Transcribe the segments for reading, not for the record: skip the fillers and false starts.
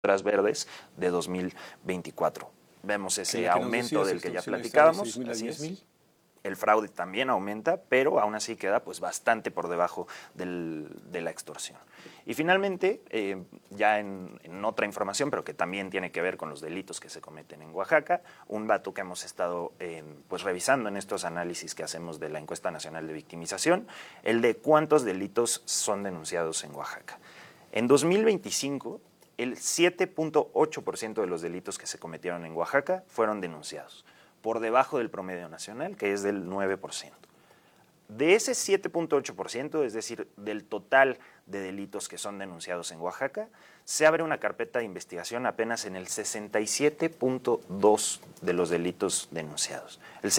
cifras verdes de 2024. Vemos ese aumento del que ya platicábamos. Así es. El fraude también aumenta, pero aún así queda pues bastante por debajo de la extorsión. Y finalmente, ya en otra información, pero que también tiene que ver con los delitos que se cometen en Oaxaca, un dato que hemos estado pues revisando en estos análisis que hacemos de la Encuesta Nacional de Victimización, el de cuántos delitos son denunciados en Oaxaca. En 2025, el 7.8% de los delitos que se cometieron en Oaxaca fueron denunciados, por debajo del promedio nacional, que es del 9%. De ese 7.8%, es decir, del total de delitos que son denunciados en Oaxaca, se abre una carpeta de investigación apenas en el 67.2% de los delitos denunciados. El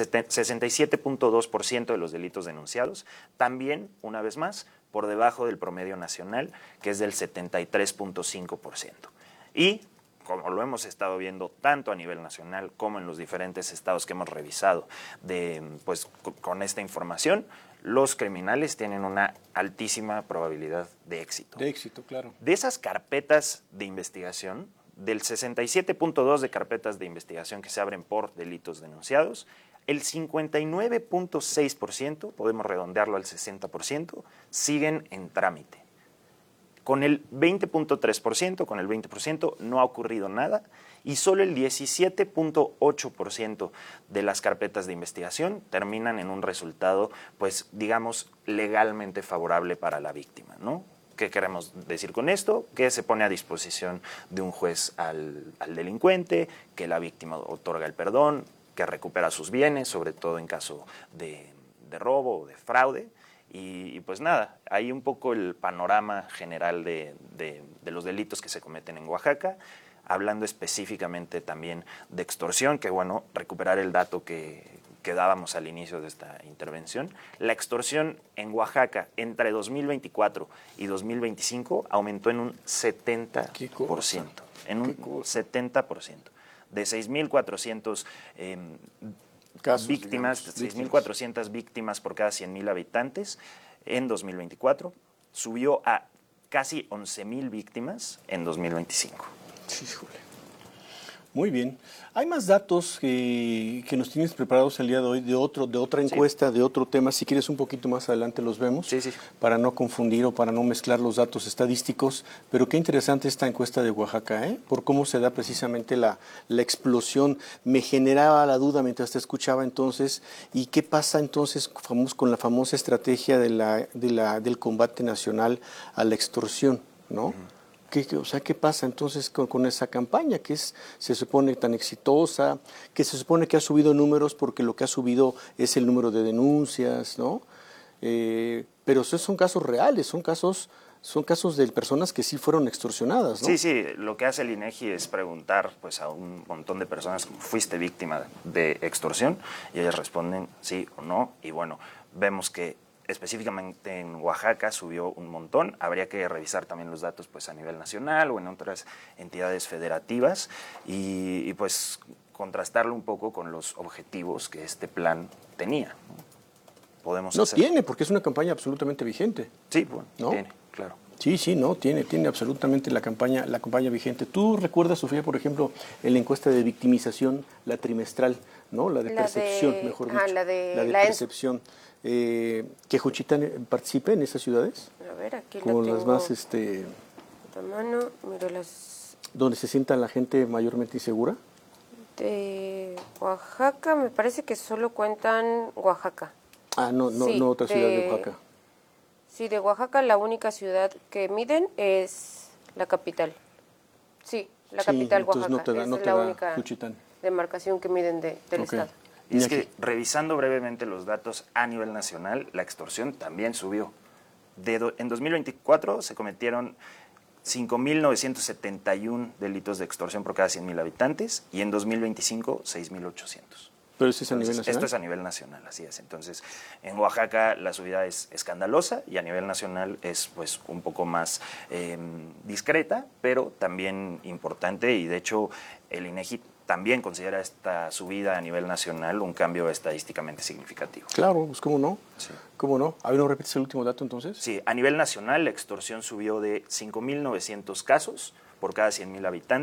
67.2% de los delitos denunciados, también, una vez más, por debajo del promedio nacional, que es del 73.5%. Y como lo hemos estado viendo tanto a nivel nacional como en los diferentes estados que hemos revisado pues, con esta información, los criminales tienen una altísima probabilidad de éxito. De éxito, claro. De esas carpetas de investigación, del 67.2% de carpetas de investigación que se abren por delitos denunciados, el 59.6%, podemos redondearlo al 60%, siguen en trámite. Con el 20.3%, con el 20% no ha ocurrido nada y solo el 17.8% de las carpetas de investigación terminan en un resultado, pues digamos, legalmente favorable para la víctima, ¿no? ¿Qué queremos decir con esto? Que se pone a disposición de un juez al delincuente, que la víctima otorga el perdón, que recupera sus bienes, sobre todo en caso de robo o de fraude. Y pues nada, hay un poco el panorama general de los delitos que se cometen en Oaxaca, hablando específicamente también de extorsión, que bueno, recuperar el dato que dábamos al inicio de esta intervención. La extorsión en Oaxaca entre 2024 y 2025 aumentó en un 70%. En un 70%. De 6.400 víctimas, 6.400 víctimas por cada 100.000 habitantes en 2024, subió a casi 11.000 víctimas en 2025. Híjole. Muy bien. Hay más datos que nos tienes preparados el día de hoy de otra encuesta, sí, de otro tema. Si quieres un poquito más adelante los vemos, sí. Para no confundir o para no mezclar los datos estadísticos. Pero qué interesante esta encuesta de Oaxaca, por cómo se da precisamente la explosión. Me generaba la duda mientras te escuchaba entonces. ¿Y qué pasa entonces con la famosa estrategia del combate nacional a la extorsión, ¿no? Uh-huh. ¿Qué pasa entonces con esa campaña que se supone tan exitosa, que se supone que ha subido números porque lo que ha subido es el número de denuncias, ¿no? Pero esos son casos reales, son casos de personas que sí fueron extorsionadas, ¿no? Sí, lo que hace el INEGI es preguntar pues, a un montón de personas, ¿fuiste víctima de extorsión? Y ellas responden sí o no, y bueno, vemos que específicamente en Oaxaca subió un montón. Habría que revisar también los datos pues, a nivel nacional o en otras entidades federativas y pues contrastarlo un poco con los objetivos que este plan tenía. Podemos hacer. Tiene, porque es una campaña absolutamente vigente. Sí, bueno, ¿no? Tiene, claro. Sí, tiene absolutamente la campaña vigente. ¿Tú recuerdas, Sofía, por ejemplo, en la encuesta de victimización, la trimestral, ¿no? La de percepción, mejor dicho. La de percepción. ¿Que Juchitán participe en esas ciudades? A ver, aquí como lo tengo. Las más, de mano, miro las... ¿Donde se sienta la gente mayormente insegura? De Oaxaca, me parece que solo cuentan Oaxaca. No otra ciudad de Oaxaca. Sí, de Oaxaca la única ciudad que miden es la capital. Sí, la capital Oaxaca. No te es la da única Juchitán. Demarcación que miden del estado. Y es que, revisando brevemente los datos a nivel nacional, la extorsión también subió. En 2024 se cometieron 5.971 delitos de extorsión por cada 100.000 habitantes y en 2025 6.800. ¿Pero eso es a nivel nacional? Esto es a nivel nacional, así es. Entonces, en Oaxaca la subida es escandalosa y a nivel nacional es pues un poco más discreta, pero también importante y de hecho el INEGI también considera esta subida a nivel nacional un cambio estadísticamente significativo. Claro, pues cómo no. Sí. ¿Cómo no? A ver, ¿no repites el último dato entonces? Sí, a nivel nacional la extorsión subió de 5.900 casos por cada 100,000 habitantes.